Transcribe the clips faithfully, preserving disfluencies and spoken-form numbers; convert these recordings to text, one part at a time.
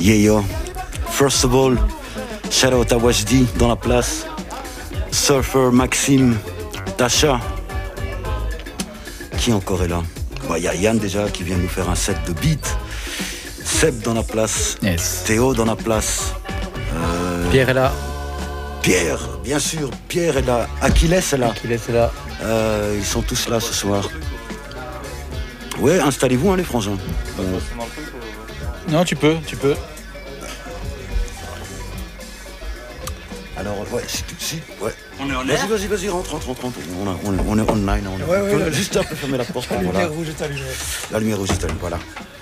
Yeah yo. First of all, shout out à Wajdi dans la place. Surfer, Maxime, Tasha. Qui encore est là? Il bah, y a Yann déjà qui vient nous faire un set de beats. Seb dans la place. Yes. Théo dans la place. Euh... Pierre est là. Pierre, bien sûr. Pierre est là. Achilles est là. Achilles est là. Euh, ils sont tous là ce soir. Ouais, installez-vous hein, les frangins. Euh... Non, tu peux, tu peux. Alors, ouais, si, si, ouais. On est en l'air. Vas-y, vas-y, vas-y, rentre, rentre, rentre. On, a, on, est, on est online. On est... Ouais, ouais, juste un peu fermer la porte. La voilà. lumière rouge est allumée. La lumière rouge est allumée, voilà.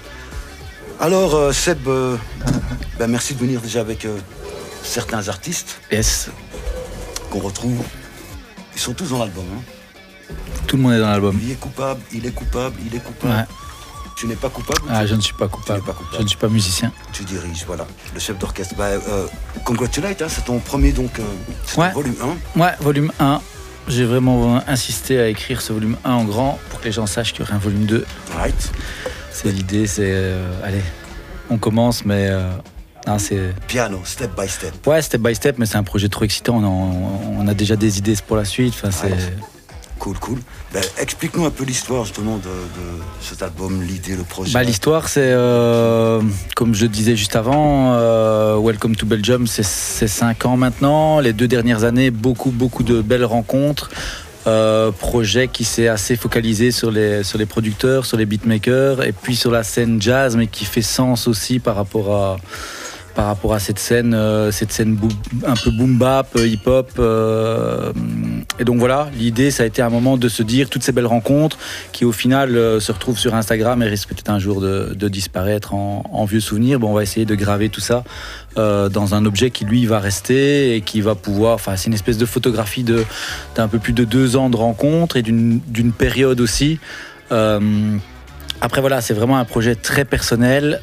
Alors, euh, Seb, euh, ben, merci de venir déjà avec euh, certains artistes. Yes. Qu'on retrouve. Ils sont tous dans l'album. Hein. Tout le monde est dans l'album. Il est coupable, il est coupable, il est coupable. Ouais. Tu n'es pas coupable? Ah, je ne suis pas coupable. Pas coupable. Je ne suis pas musicien. Tu diriges, voilà. Le chef d'orchestre. Bah, euh, congratulate, hein, c'est ton premier donc, euh, c'est ouais. ton volume un. Ouais, volume un. J'ai vraiment insisté à écrire ce volume un en grand pour que les gens sachent qu'il y aurait un volume deux. Right. C'est l'idée, c'est... Euh, allez, on commence, mais... Euh, non, c'est... Piano, step by step. Ouais, step by step, mais c'est un projet trop excitant. On a, on a déjà des idées pour la suite. Enfin, c'est... Right. Cool, cool. Ben, explique-nous un peu l'histoire justement de, de cet album, l'idée, le projet. Bah, l'histoire, c'est, euh, comme je disais juste avant, euh, Welcome to Belgium, c'est, c'est cinq ans maintenant. Les deux dernières années, beaucoup, beaucoup de belles rencontres. Euh, projet qui s'est assez focalisé sur les, sur les producteurs, sur les beatmakers, et puis sur la scène jazz, mais qui fait sens aussi par rapport à... par rapport à cette scène, euh, cette scène boom, un peu boom bap, hip hop. Euh, et donc voilà, l'idée, ça a été un moment de se dire toutes ces belles rencontres qui au final euh, se retrouvent sur Instagram et risquent peut-être un jour de, de disparaître en, en vieux souvenirs. Bon, on va essayer de graver tout ça euh, dans un objet qui lui va rester et qui va pouvoir. Enfin, c'est une espèce de photographie de, d'un peu plus de deux ans de rencontres et d'une, d'une période aussi. Euh, Après voilà, c'est vraiment un projet très personnel,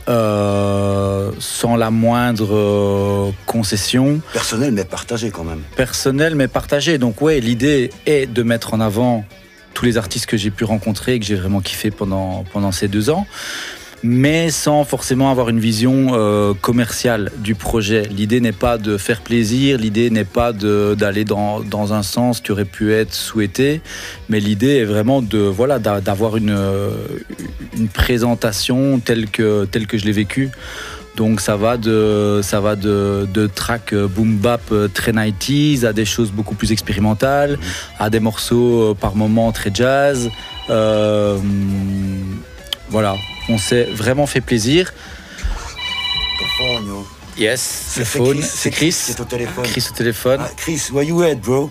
euh, sans la moindre euh, concession. Personnel mais partagé quand même. Personnel mais partagé. Donc ouais, l'idée est de mettre en avant tous les artistes que j'ai pu rencontrer et que j'ai vraiment kiffé pendant, pendant ces deux ans. Mais sans forcément avoir une vision euh, commerciale du projet. L'idée n'est pas de faire plaisir, l'idée n'est pas de, d'aller dans, dans un sens qui aurait pu être souhaité, mais l'idée est vraiment de, voilà, d'avoir une, une présentation telle que, telle que je l'ai vécue. Donc ça va de, ça va de, de tracks boom bap très nineties à des choses beaucoup plus expérimentales, à des morceaux par moments très jazz. Euh, voilà. On s'est vraiment fait plaisir. Téléphone, yes, c'est le phone, Chris, c'est Chris. C'est au téléphone. Chris au téléphone. Ah, Chris, where you at, bro?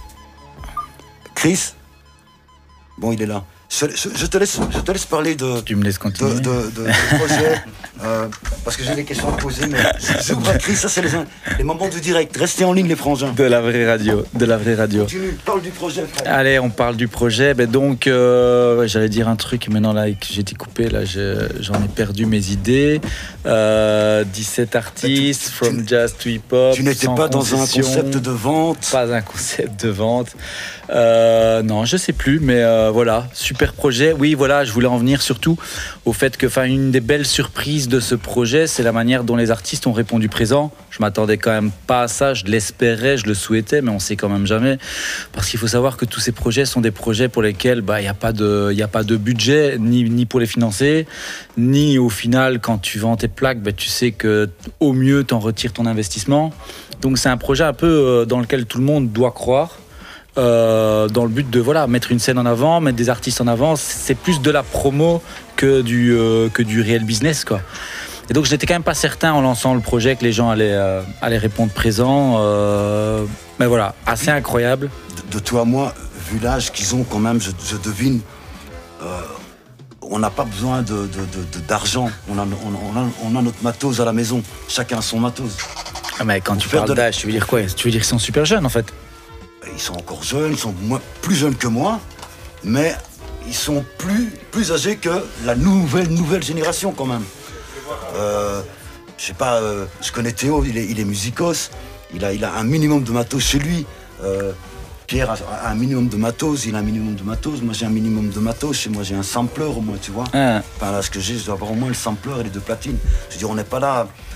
Chris? Bon, il est là. Je, je, je, te laisse, je te laisse parler de, tu me laisses continuer. de, de, de, de projet, euh, parce que j'ai des questions à poser, mais je vous Chris, ça c'est les, les moments du direct. Restez en ligne, les frangins. De la vraie radio, de la vraie radio. Tu nous parles du projet, frère. Allez, on parle du projet. Ben donc, euh, j'allais dire un truc, maintenant là, que j'ai été coupé, là, je, j'en ai perdu mes idées. Euh, dix-sept artistes, tu, from tu, jazz to hip-hop. Tu n'étais pas dans un concept de vente? Pas un concept de vente. Euh, non, je sais plus, mais euh, voilà, super projet. Oui, voilà, je voulais en venir surtout au fait que, enfin, une des belles surprises de ce projet, c'est la manière dont les artistes ont répondu présent. Je m'attendais quand même pas à ça, je l'espérais, je le souhaitais, mais on sait quand même jamais. Parce qu'il faut savoir que tous ces projets sont des projets pour lesquels bah, il n'y a pas de, il n'y a pas de budget, ni, ni pour les financer, ni au final, quand tu vends tes plaques, bah, tu sais que au mieux, tu en retires ton investissement. Donc c'est un projet un peu euh, dans lequel tout le monde doit croire. Euh, dans le but de voilà, mettre une scène en avant, mettre des artistes en avant. C'est plus de la promo que du, euh, que du réel business, quoi. Et donc je n'étais quand même pas certain en lançant le projet que les gens allaient, euh, allaient répondre présent. Euh, mais voilà, assez incroyable. De, de toi à moi, vu l'âge qu'ils ont quand même, je, je devine, euh, on n'a pas besoin de, de, de, de, d'argent. On a, on, a, on a notre matos à la maison. Chacun son matos. Ah, mais quand tu parles de... d'âge, tu veux dire quoi? Tu veux dire qu'ils sont super jeunes en fait? Ils sont encore jeunes, ils sont moins, plus jeunes que moi, mais ils sont plus, plus âgés que la nouvelle, nouvelle génération quand même. Euh, je sais pas, euh, je connais Théo, il est, il est musicos, il a, il a un minimum de matos chez lui. Euh, Pierre a, a un minimum de matos, il a un minimum de matos, moi j'ai un minimum de matos, chez moi j'ai un sampler au moins, tu vois. Ah. Enfin là, ce que j'ai, je dois avoir au moins le sampler et les deux platines. Je veux dire, on n'est pas là...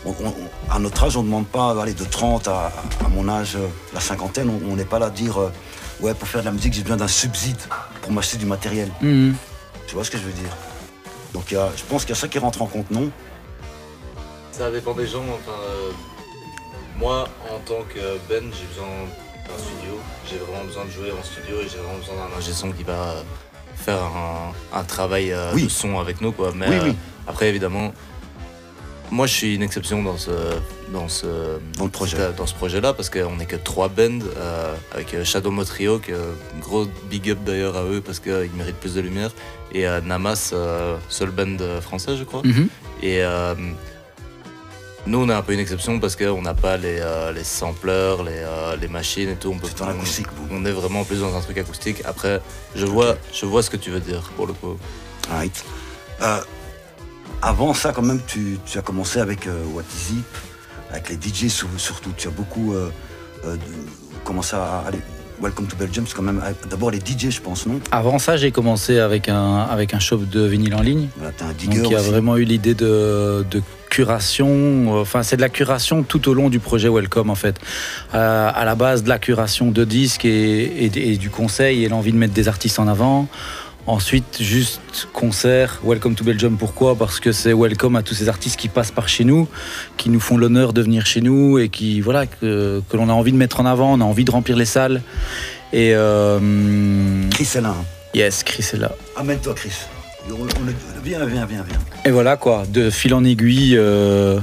on, on, à notre âge, on ne demande pas allez, de trente à, à mon âge, euh, la cinquantaine, on n'est pas là à dire euh, ouais, pour faire de la musique, j'ai besoin d'un subside pour m'acheter du matériel. Mmh. Tu vois ce que je veux dire? Donc y a, je pense qu'il y a ça qui rentre en compte, non? Ça dépend des gens. Enfin, euh, moi, en tant que Ben, j'ai besoin d'un studio. J'ai vraiment besoin de jouer en studio et j'ai vraiment besoin d'un ingé son qui va euh, faire un, un travail euh, oui. de son avec nous, quoi. Mais oui, euh, oui. après, évidemment, moi, je suis une exception dans ce dans ce dans le projet, dans ce projet-là, parce qu'on n'est que trois bands euh, avec Shadow Mo Trio, qui est un gros big up d'ailleurs à eux parce qu'ils méritent plus de lumière, et euh, Namas, euh, seul band français, je crois. Mmh. Et euh, nous, on est un peu une exception parce qu'on n'a pas les, euh, les sampleurs, les, euh, les machines et tout. On peut, c'est en acoustique. On, on est vraiment plus dans un truc acoustique. Après, je vois, okay. je vois ce que tu veux dire pour le coup. Right. Euh, avant ça, quand même, tu, tu as commencé avec euh, What Is It, avec les D Js surtout. Tu as beaucoup euh, euh, de, commencé à aller. Welcome to Belgium, c'est quand même d'abord les D Js, je pense, non? Avant ça, j'ai commencé avec un, avec un shop de vinyle en ligne. Voilà, t'es un digger. Donc il y a aussi. vraiment eu l'idée de, de curation. Enfin, c'est de la curation tout au long du projet Welcome, en fait. Euh, à la base, de la curation de disques et, et, et du conseil et l'envie de mettre des artistes en avant. Ensuite, juste concert, Welcome to Belgium. Pourquoi? Parce que c'est welcome à tous ces artistes qui passent par chez nous, qui nous font l'honneur de venir chez nous et qui, voilà, que, que l'on a envie de mettre en avant, on a envie de remplir les salles. Et euh... Chris est là. Hein. Yes, Chris est là. Amène-toi, Chris. On, on est... Viens, viens, viens, viens. Et voilà quoi, de fil en aiguille, euh...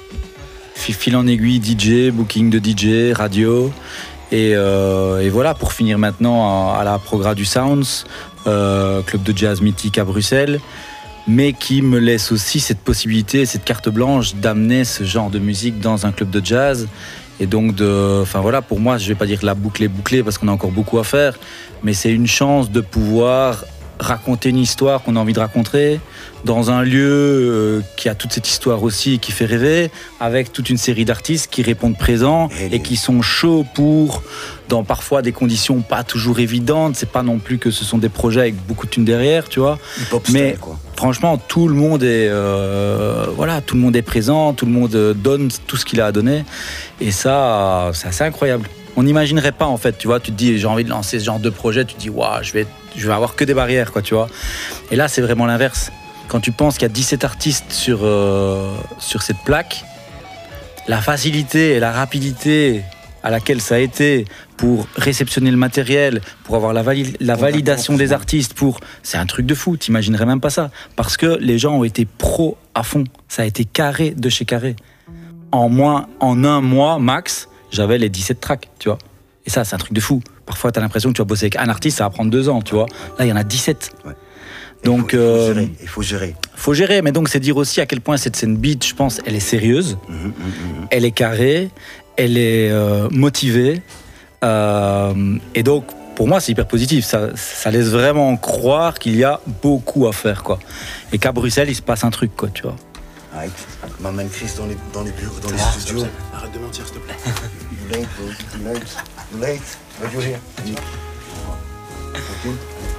fil en aiguille, D J, booking de D J, radio. Et, euh, et voilà, pour finir maintenant à, à la Progra du Sounds, euh, club de jazz mythique à Bruxelles, mais qui me laisse aussi cette possibilité, cette carte blanche d'amener ce genre de musique dans un club de jazz. Et donc, de, enfin voilà, pour moi, je ne vais pas dire la boucle est bouclée parce qu'on a encore beaucoup à faire, mais c'est une chance de pouvoir raconter une histoire qu'on a envie de raconter dans un lieu euh, qui a toute cette histoire aussi et qui fait rêver, avec toute une série d'artistes qui répondent présents et, et qui sont chauds pour, dans parfois des conditions pas toujours évidentes. C'est pas non plus que ce sont des projets avec beaucoup de thunes derrière, tu vois. Hip-hop mais style, quoi. Franchement, tout le monde est euh, voilà, tout le monde est présent, tout le monde donne tout ce qu'il a à donner, et ça, c'est assez incroyable. On n'imaginerait pas, en fait, tu vois, tu te dis j'ai envie de lancer ce genre de projet, tu te dis waouh, je vais je vais avoir que des barrières, quoi, tu vois. Et là, c'est vraiment l'inverse. Quand tu penses qu'il y a dix-sept artistes sur euh, sur cette plaque, la facilité et la rapidité à laquelle ça a été pour réceptionner le matériel, pour avoir la, vali- la validation des artistes, pour c'est un truc de fou, t'imaginerais même pas ça, parce que les gens ont été pros à fond, ça a été carré de chez carré. En moins, en un mois max, j'avais les dix-sept tracks, tu vois. Et ça, c'est un truc de fou. Parfois, t'as l'impression que tu vas bosser avec un artiste, ça va prendre deux ans, tu vois. Là, il y en a dix-sept. Ouais. Donc, il faut, il faut euh, gérer. Il faut gérer. Faut gérer, mais donc c'est dire aussi à quel point cette scène beat, je pense, elle est sérieuse, Mmh, mmh, mmh. elle est carrée, elle est euh, motivée, euh, et donc pour moi c'est hyper positif. Ça, ça laisse vraiment croire qu'il y a beaucoup à faire, quoi, et qu'à Bruxelles il se passe un truc, quoi, tu vois. Right. M'amène Chris dans les dans les bureaux, dans les Ah, studios. arrête de mentir, s'il te plaît. You late, bro. You late. You late. But you're here. Okay.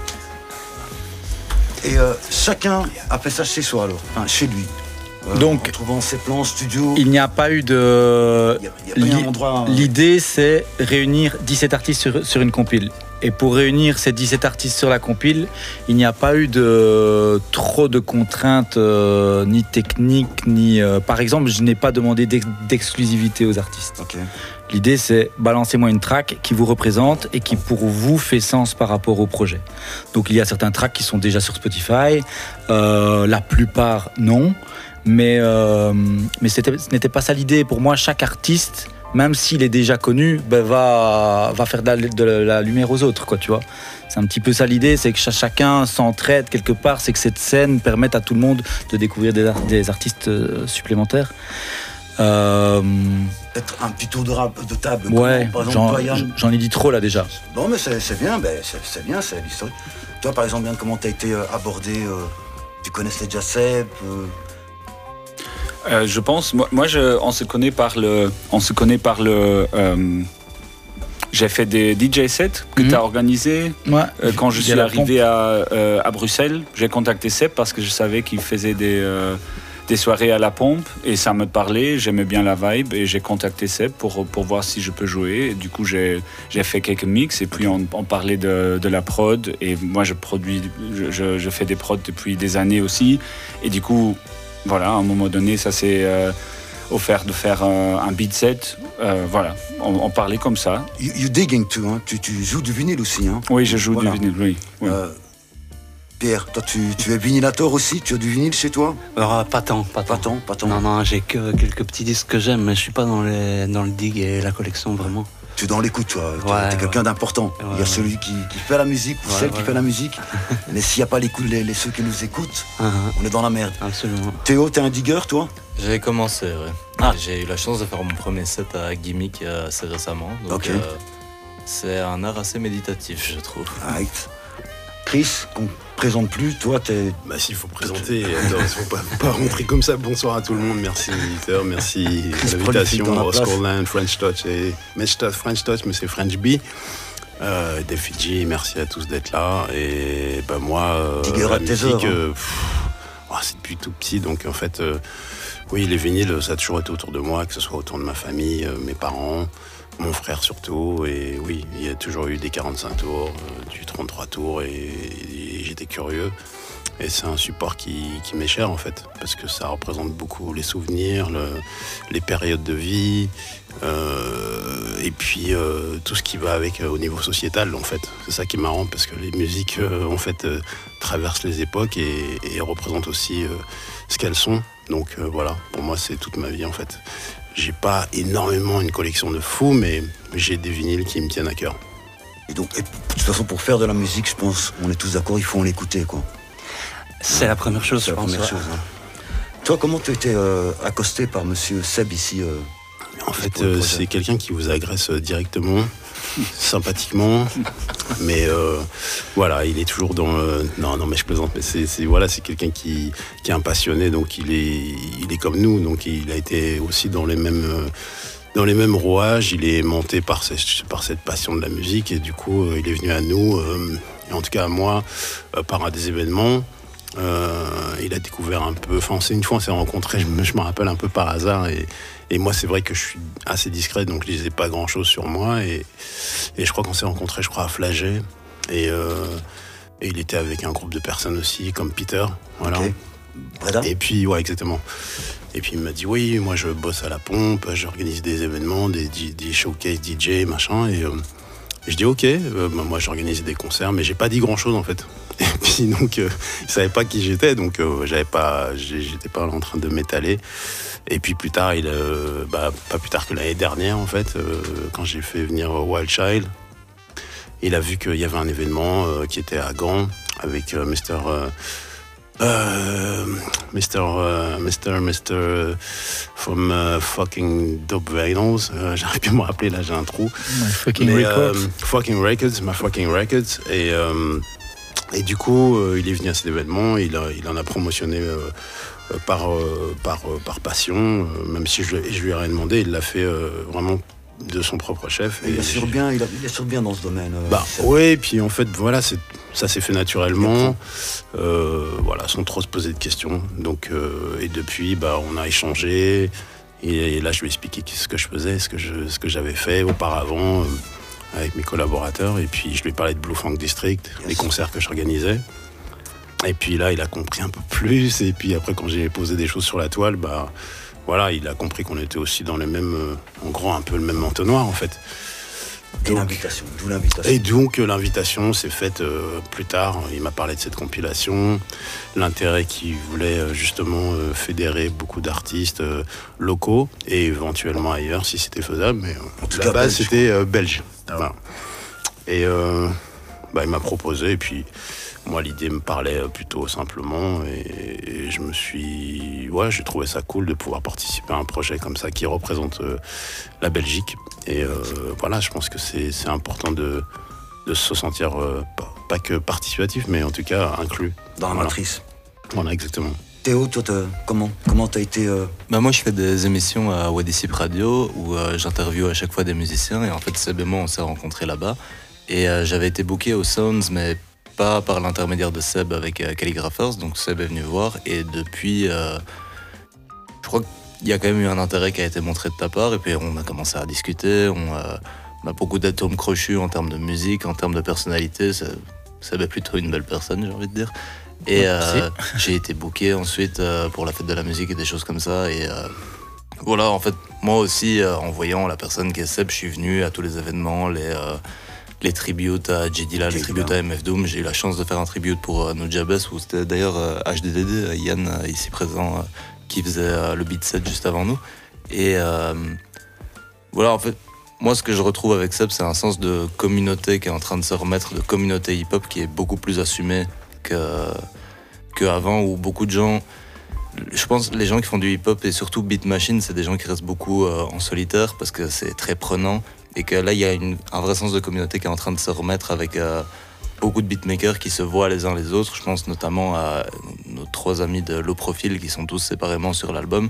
Et euh, chacun a fait ça chez soi, alors, enfin, chez lui. Euh, Donc, en trouvant ses plans studio. Il n'y a pas eu de... Il y a, il y a pas eu un endroit. euh, L'idée, c'est réunir dix-sept artistes sur, sur une compile. Et pour réunir ces dix-sept artistes sur la compile, il n'y a pas eu de trop de contraintes, euh, ni techniques, ni... Euh, par exemple, je n'ai pas demandé d'ex- d'exclusivité aux artistes. Ok. L'idée, c'est balancez-moi une track qui vous représente et qui, pour vous, fait sens par rapport au projet. Donc, il y a certains tracks qui sont déjà sur Spotify. Euh, la plupart, non. Mais, euh, mais c'était, ce n'était pas ça l'idée. Pour moi, chaque artiste, même s'il est déjà connu, ben va, va faire de la, de la lumière aux autres, quoi, tu vois. C'est un petit peu ça l'idée, c'est que ch- chacun s'entraide quelque part, c'est que cette scène permette à tout le monde de découvrir des, ar- des artistes euh, supplémentaires. Euh, Peut-être un petit tour de, rap, de table. ouais, Comment, par exemple, j'en, toi, Yann, j'en ai dit trop là déjà. Non, mais c'est, c'est bien, ben, c'est, c'est bien, c'est l'histoire. Toi, par exemple, Yann, comment tu as été euh, abordé euh, Tu connaissais déjà Seb euh... Euh, je pense, moi, moi je, on se connaît par le, on se connaît par le. Euh, j'ai fait des D J sets que Mhm. tu as organisés. Ouais. Euh, quand je Il y suis a la arrivé à, euh, à Bruxelles, j'ai contacté Seb parce que je savais qu'il faisait des, euh, des soirées à la pompe et ça me parlait, j'aimais bien la vibe et j'ai contacté Seb pour, pour voir si je peux jouer. Et du coup, j'ai, j'ai fait quelques mix et puis on, on parlait de, de la prod et moi, je produis, je, je fais des prods depuis des années aussi. Et du coup, voilà, à un moment donné, ça s'est euh, offert de faire euh, un beat set. Euh, voilà, on, on parlait comme ça. You, you digging too, hein? tu, tu joues du vinyle aussi, hein? Oui, je joue voilà. du vinyle, oui. oui. Euh, Pierre, toi tu, tu es vinylateur aussi, tu as du vinyle chez toi? Alors, pas tant, pas tant. Pas tant, pas tant. Non, non, j'ai que quelques petits disques que j'aime, mais je suis pas dans, les, dans le dig et la collection vraiment. Tu es dans l'écoute, toi. Ouais, tu es ouais. quelqu'un d'important. Ouais, Il y a ouais. celui qui, qui fait la musique ou Ouais, celle ouais. qui fait la musique. Mais s'il n'y a pas l'écoute, les, les, ceux qui nous écoutent, Uh-huh. on est dans la merde. Absolument. Théo, t'es un digger, toi? J'ai commencé, ouais. Ah. J'ai eu la chance de faire mon premier set à Gimmick euh, assez récemment. Donc, Ok. euh, c'est un art assez méditatif, je trouve. Right. Chris, qu'on ne présente plus, toi, t'es... Bah s'il faut présenter, attends, il faut pas, faut pas rentrer comme ça. Bonsoir à tout le monde, merci l'éditeur, merci Chris l'invitation, prolifique dans la place. Oscarland, French Touch et French Touch, French Touch, mais c'est French Bee. Euh, des Fidji, merci à tous d'être là. Et bah moi, euh, Digger la à tes musique, heures, hein. euh, pff, oh, c'est depuis tout petit, donc en fait, euh, oui, les vinyles, ça a toujours été autour de moi, que ce soit autour de ma famille, euh, mes parents, mon frère surtout, et oui, il y a toujours eu des quarante-cinq tours, euh, du trente-trois tours, et, et j'étais curieux. Et c'est un support qui, qui m'est cher en fait, parce que ça représente beaucoup les souvenirs, le, les périodes de vie, euh, et puis euh, tout ce qui va avec euh, au niveau sociétal en fait. C'est ça qui est marrant, parce que les musiques euh, en fait euh, traversent les époques et, et représentent aussi euh, ce qu'elles sont. Donc euh, voilà, pour moi c'est toute ma vie en fait. J'ai pas énormément une collection de fous, mais j'ai des vinyles qui me tiennent à cœur. Et donc, et de toute façon, pour faire de la musique, je pense, on est tous d'accord, il faut en l'écouter, quoi. C'est la première chose, C'est je la pense. première ouais. chose. hein. Toi, comment tu as été euh, accosté par monsieur Seb ici euh, En fait, pour le euh, projet. c'est quelqu'un qui vous agresse euh, directement, sympathiquement, mais euh, voilà, il est toujours dans. Euh, non, non, mais je plaisante, mais c'est, c'est voilà, c'est quelqu'un qui, qui est un passionné, donc il est, il est comme nous, donc il a été aussi dans les mêmes. Euh, dans les mêmes rouages, il est monté par, ces, par cette passion de la musique et du coup, euh, il est venu à nous, euh, et en tout cas à moi, euh, par un des événements. Euh, il a découvert un peu, enfin c'est une fois on s'est rencontrés, je me, je me rappelle un peu par hasard et, et moi c'est vrai que je suis assez discret donc je disais pas grand chose sur moi et, et je crois qu'on s'est rencontrés je crois à Flagey et, euh, et il était avec un groupe de personnes aussi comme Peter, voilà. Ok. Breda. Et puis ouais exactement. Et puis il m'a dit oui moi je bosse à la pompe, j'organise des événements, des, des showcases D J machin et, euh, et je dis ok, euh, bah, moi j'organise des concerts mais j'ai pas dit grand chose en fait. Et puis donc, euh, il savait pas qui j'étais, donc euh, j'avais pas, j'étais pas en train de m'étaler. Et puis plus tard, il, euh, bah, pas plus tard que l'année dernière en fait, euh, quand j'ai fait venir Wild Child, il a vu qu'il y avait un événement euh, qui était à Gand avec euh, Mister Euh, euh, Mister Euh, Mister Mister from uh, fucking Dope Vinyls. Euh, j'arrive plus à me rappeler là, j'ai un trou. My fucking Mais, records. euh, fucking records, my fucking records. Et euh, Et du coup, euh, il est venu à cet événement, il, a, il en a promotionné euh, euh, par, euh, par, euh, par passion, euh, même si je, je lui ai rien demandé, il l'a fait euh, vraiment de son propre chef. Il Et assure j'ai- bien, il, a- il assure bien dans ce domaine. euh, Bah Seb. oui, puis en fait, voilà, c'est, ça s'est fait naturellement, euh, voilà, sans trop se poser de questions. Donc, euh, et depuis, bah, on a échangé, et, et là, je lui ai expliqué ce que je faisais, ce que, je, ce que j'avais fait auparavant. euh, avec mes collaborateurs, et puis je lui ai parlé de Blue Funk District, Yes. les concerts que j'organisais. Et puis là, il a compris un peu plus, et puis après, quand j'ai posé des choses sur la toile, bah voilà, il a compris qu'on était aussi dans les mêmes, euh, en gros, un peu le même entonnoir, en fait. Et Donc- l'invitation, d'où l'invitation. Et donc, euh, l'invitation s'est faite euh, plus tard. Il m'a parlé de cette compilation, l'intérêt qu'il voulait euh, justement euh, fédérer beaucoup d'artistes euh, locaux et éventuellement ailleurs si c'était faisable. Mais euh, En tout la cas, base, belge. c'était euh, belge. Voilà. Et euh, bah, il m'a proposé. Et puis, moi, l'idée me parlait euh, plutôt simplement. Et, et je me suis. Ouais, j'ai trouvé ça cool de pouvoir participer à un projet comme ça qui représente euh, la Belgique. Et euh, voilà, je pense que c'est, c'est important de, de se sentir euh, pas, pas que participatif, mais en tout cas inclus. Dans la Voilà. matrice. Voilà, exactement. Théo, toi, t'as- comment comment t'as été euh, Bah moi je fais des émissions à Wadissip Radio où euh, j'interviewe à chaque fois des musiciens et en fait Seb et moi on s'est rencontrés là-bas et euh, j'avais été booké au Sounds mais pas par l'intermédiaire de Seb avec euh, Calligraphers, donc Seb est venu voir et depuis euh, crois qu'il y a quand même eu un intérêt qui a été montré de ta part, et puis on a commencé à discuter, on, euh, on a beaucoup d'atomes crochus en termes de musique, en termes de personnalité, c'est, c'est plutôt une belle personne, j'ai envie de dire. Et euh, j'ai été booké ensuite euh, pour la fête de la musique et des choses comme ça, et euh, voilà, en fait, moi aussi, euh, en voyant la personne qui est Seb, je suis venu à tous les événements, les... Euh, les tributes à J D là, les tributes à M F Doom. J'ai eu la chance de faire un tribute pour euh, Nujabes, où c'était d'ailleurs euh, H D D D, euh, Yann, euh, ici présent, euh, qui faisait euh, le beat set juste avant nous. Et euh, voilà, en fait, moi, ce que je retrouve avec Seb, c'est un sens de communauté qui est en train de se remettre, de communauté hip-hop qui est beaucoup plus assumée que, qu'avant, où beaucoup de gens... Je pense que les gens qui font du hip-hop, et surtout Beat Machine, c'est des gens qui restent beaucoup euh, en solitaire, parce que c'est très prenant. Et que là, il y a une, un vrai sens de communauté qui est en train de se remettre avec euh, beaucoup de beatmakers qui se voient les uns les autres. Je pense notamment à nos trois amis de Low Profile qui sont tous séparément sur l'album,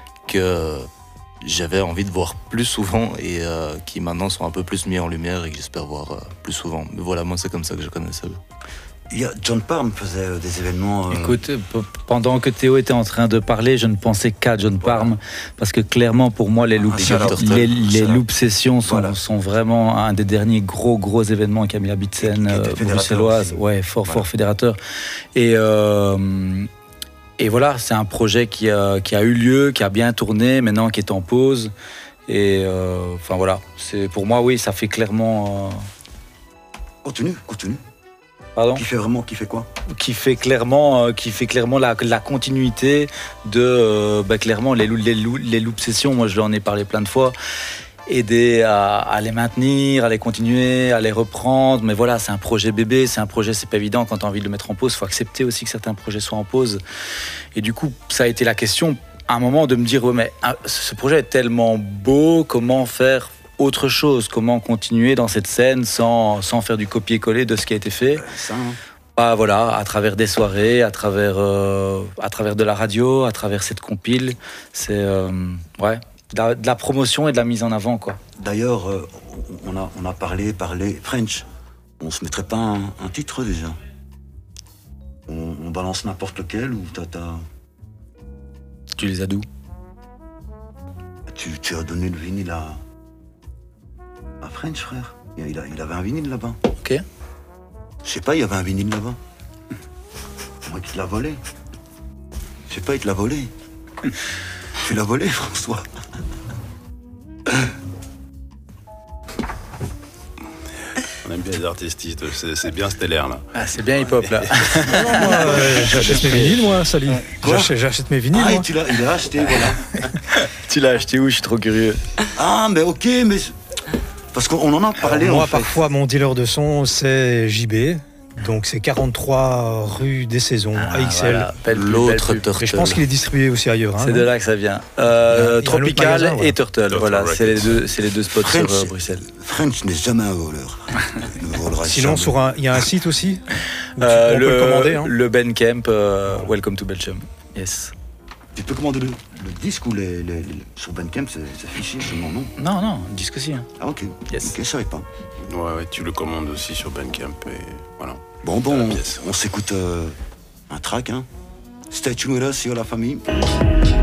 que j'avais envie de voir plus souvent et euh, qui maintenant sont un peu plus mis en lumière et que j'espère voir euh, plus souvent. Mais voilà, moi, c'est comme ça que je connais ça. Il y a John Parham faisait euh, des événements. Euh... Écoute, p- pendant que Théo était en train de parler, je ne pensais qu'à John voilà. Parham, parce que clairement, pour moi, les loop, ah, les, les loop sessions sont, voilà. sont vraiment un des derniers gros gros événements qu'a mis la beat scène euh, bruxelloise. Aussi. Ouais, fort voilà. fort fédérateur. Et euh, et voilà, c'est un projet qui a qui a eu lieu, qui a bien tourné, maintenant qui est en pause. Et euh, enfin voilà, c'est pour moi, oui, ça fait clairement. Euh... Continue, continue. Pardon ? Qui fait vraiment, qui fait quoi ? Qui fait clairement, euh, qui fait clairement la, la continuité de, euh, bah, clairement, les, les, les loop sessions, moi je l'en ai parlé plein de fois, aider à, à les maintenir, à les continuer, à les reprendre, mais voilà, c'est un projet bébé, c'est un projet, c'est pas évident quand tu as envie de le mettre en pause, il faut accepter aussi que certains projets soient en pause, et du coup, ça a été la question, à un moment, de me dire, ouais, mais ah, ce projet est tellement beau, comment faire autre chose, comment continuer dans cette scène sans, sans faire du copier-coller de ce qui a été fait. Ça, hein. Ah, voilà, à travers des soirées, à travers, euh, à travers de la radio, à travers cette compile, c'est euh, ouais, de la, de la promotion et de la mise en avant, quoi. D'ailleurs, euh, on, a, on a parlé, parlé French. On se mettrait pas un, un titre déjà. On, on balance n'importe lequel ou t'as, t'as... Tu les as d'où ? tu, tu as donné le vinyle à... à French, frère. Il, a, il avait un vinyle là-bas. Ok. Je sais pas, il y avait un vinyle là-bas. Moi qui te l'a volé. Je sais pas, il te l'a volé. Tu l'as volé, François. On aime bien les artistes, c'est, c'est bien stellaire là. Ah, c'est bien hip-hop là. Non, non, moi, euh, j'achète mes vinyles, moi, salut. J'achète, j'achète mes vinyles. Ah, moi. et tu l'as, il l'a acheté, voilà. Tu l'as acheté où ? Je suis trop curieux. Ah, mais ok, mais. Parce qu'on en a parlé. Alors, moi, en fait. parfois, mon dealer de son, c'est J B. Donc, c'est quarante-trois rue des Saisons, Ah, à X L. voilà. Belle pub, L'autre belle pub. Turtle. Et je pense qu'il est distribué aussi ailleurs. Hein, C'est non de là que ça vient. Euh, Il y a- il y a un autre Tropical magasin, voilà. et Turtle, Turtle voilà, Records. c'est les deux, c'est les deux spots French, sur euh, Bruxelles. French n'est jamais un voleur. Il ne volera Sinon, jamais. sur un, il y a un site aussi où tu- Euh, on peut le commander. Hein. le Bandcamp, euh, Welcome to Belgium. Yes. Tu peux commander le, le disque ou les, les, les- sur Bandcamp, c'est, c'est fiché seulement, non ? Non, non, disque aussi. Hein. Ah, ok. Yes. Ok, je savais pas. Ouais, ouais, tu le commandes aussi sur Bandcamp et voilà. Bon, bon, La on, pièce. on s'écoute euh, un track, hein. Stay tuned with us, yo, la famille.